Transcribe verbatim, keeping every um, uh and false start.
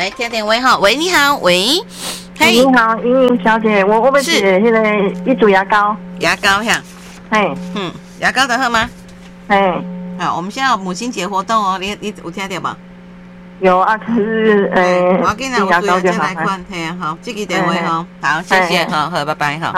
来听电话哈，喂，你好，喂， 嘿，你好，莹莹小姐，我我们是那个一组牙膏， 牙膏哈， 嘿， 嗯，牙膏的好吗？ 嘿， 好，我们现在有母亲节活动哦，你你有听到吗？ 有啊，可是呃， 我跟你讲，我主要再来看，嘿，好，这个电话哈，好，谢谢哈，好，拜拜哈。